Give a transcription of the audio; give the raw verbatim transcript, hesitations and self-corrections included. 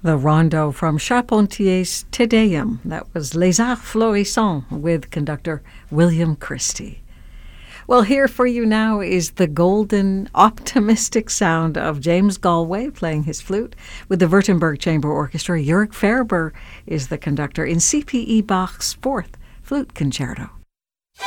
The rondo from Charpentier's Te Deum. That was Les Arts Florissants with conductor William Christie. Well, here for you now is the golden, optimistic sound of James Galway playing his flute with the Württemberg Chamber Orchestra. Jörg Ferber is the conductor in C P E Bach's Fourth Flute Concerto.